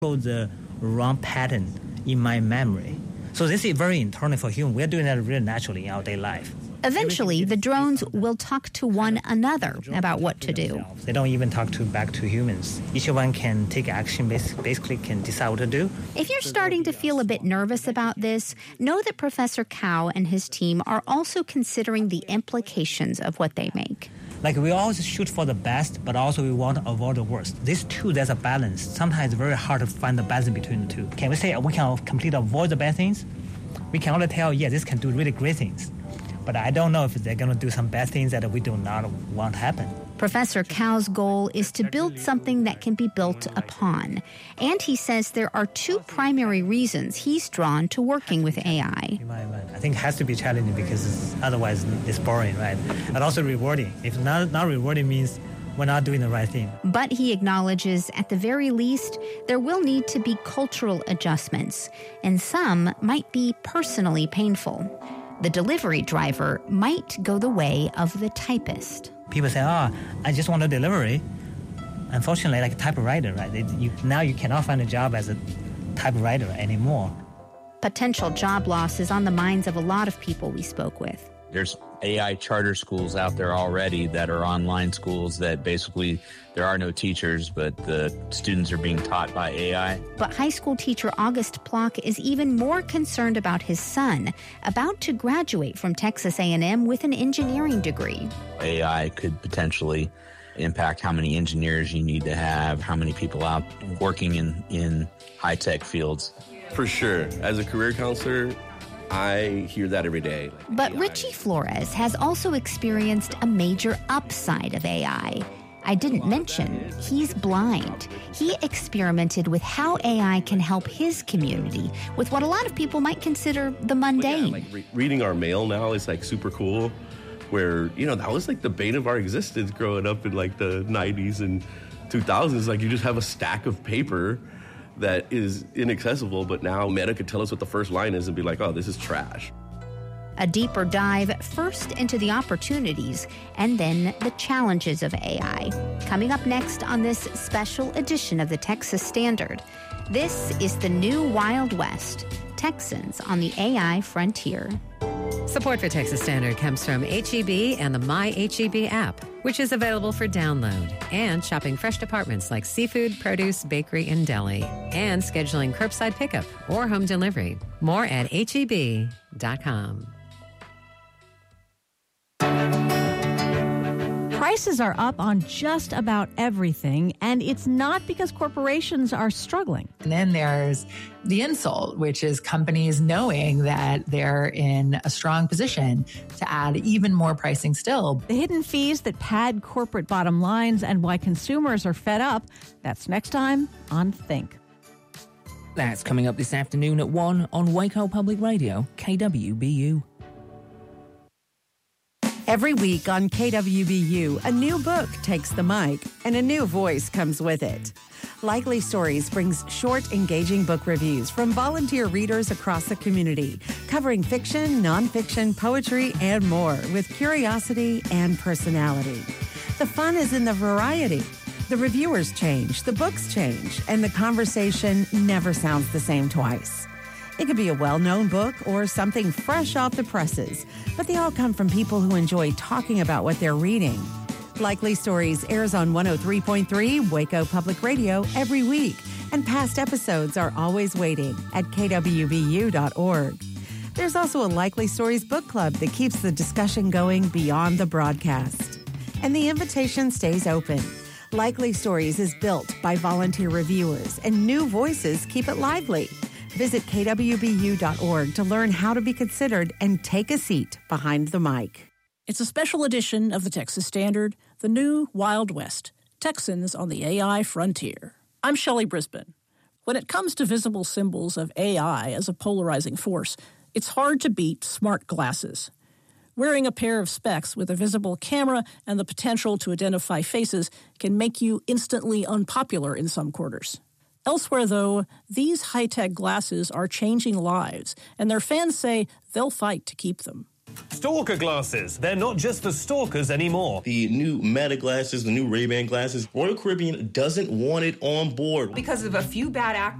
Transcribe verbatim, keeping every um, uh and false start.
the wrong pattern in my memory. So this is very internal for human. We're doing that really naturally in our daily life. Eventually, the drones will talk to one another about what to do. They don't even talk to back to humans. Each one can take action, basically can decide what to do. If you're starting to feel a bit nervous about this, know that Professor Cao and his team are also considering the implications of what they make. Like, we always shoot for the best, but also we want to avoid the worst. These two, there's a balance. Sometimes it's very hard to find the balance between the two. Can we say we can completely avoid the bad things? We can only tell, yeah, this can do really great things. But I don't know if they're going to do some bad things that we do not want to happen. Professor Cao's goal is to build something that can be built upon. And he says there are two primary reasons he's drawn to working with A I. I think it has to be challenging because it's, otherwise it's boring, right? And also rewarding. If not, not rewarding means we're not doing the right thing. But he acknowledges, at the very least, there will need to be cultural adjustments, and some might be personally painful. The delivery driver might go the way of the typist. People say, oh, I just want a delivery. Unfortunately, like a typewriter, right? It, you, now you cannot find a job as a typewriter anymore. Potential job loss is on the minds of a lot of people we spoke with. There's A I charter schools out there already that are online schools that basically there are no teachers, but the students are being taught by A I. But high school teacher August Plock is even more concerned about his son, about to graduate from Texas A and M with an engineering degree. A I could potentially impact how many engineers you need to have, how many people out working in, in high-tech fields. For sure. As a career counselor, I hear that every day. But Richie Flores has also experienced a major upside of A I. I didn't mention, he's blind. He experimented with how A I can help his community with what a lot of people might consider the mundane. Yeah, like re- reading our mail now is like super cool, where, you know, that was like the bane of our existence growing up in like the nineties and two thousands. Like, you just have a stack of paper that is inaccessible, but now Meta could tell us what the first line is and be like, oh, this is trash. A deeper dive first into the opportunities and then the challenges of A I. Coming up next on this special edition of the Texas Standard. This is the new Wild West, Texans on the A I frontier. Support for Texas Standard comes from H E B and the My H E B app, which is available for download, and shopping fresh departments like seafood, produce, bakery, and deli, and scheduling curbside pickup or home delivery. More at H E B dot com. Prices are up on just about everything, and it's not because corporations are struggling. And then there's the insult, which is companies knowing that they're in a strong position to add even more pricing still. The hidden fees that pad corporate bottom lines and why consumers are fed up. That's next time on Think. That's coming up this afternoon at one on Waco Public Radio, K W B U. Every week on K W B U, a new book takes the mic and a new voice comes with it. Likely Stories brings short, engaging book reviews from volunteer readers across the community, covering fiction, nonfiction, poetry, and more with curiosity and personality. The fun is in the variety. The reviewers change, the books change, and the conversation never sounds the same twice. It could be a well-known book or something fresh off the presses, but they all come from people who enjoy talking about what they're reading. Likely Stories airs on one oh three point three Waco Public Radio every week, and past episodes are always waiting at K W B U dot org. There's also a Likely Stories book club that keeps the discussion going beyond the broadcast. And the invitation stays open. Likely Stories is built by volunteer reviewers, and new voices keep it lively. Visit K W B U dot org to learn how to be considered and take a seat behind the mic. It's a special edition of the Texas Standard, the new Wild West, Texans on the A I frontier. I'm Shelley Brisbane. When it comes to visible symbols of A I as a polarizing force, it's hard to beat smart glasses. Wearing a pair of specs with a visible camera and the potential to identify faces can make you instantly unpopular in some quarters. Elsewhere, though, these high-tech glasses are changing lives, and their fans say they'll fight to keep them. Stalker glasses. They're not just for stalkers anymore. The new Meta glasses, the new Ray-Ban glasses, Royal Caribbean doesn't want it on board. Because of a few bad actors